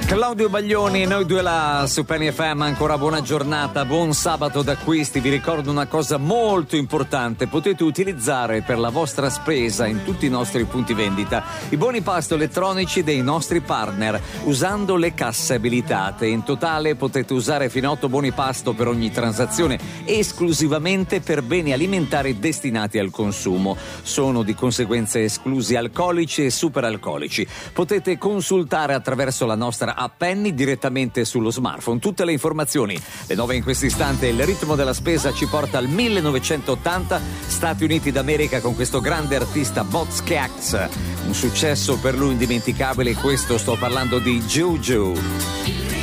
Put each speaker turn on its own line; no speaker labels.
Claudio Baglioni e noi due là su Penny FM, ancora buona giornata, buon sabato d'acquisti. Vi ricordo una cosa molto importante: potete utilizzare per la vostra spesa in tutti i nostri punti vendita i buoni pasto elettronici dei nostri partner usando le casse abilitate. In totale potete usare fino a 8 buoni pasto per ogni transazione, esclusivamente per beni alimentari destinati al consumo. Sono di conseguenza esclusi alcolici e superalcolici. Potete consultare attraverso la nostra app Penny direttamente sullo smartphone tutte le informazioni. Le 9 in questo istante. Il ritmo della spesa ci porta al 1980, Stati Uniti d'America, con questo grande artista Boz Scaggs. Un successo per lui indimenticabile, questo sto parlando di Juju.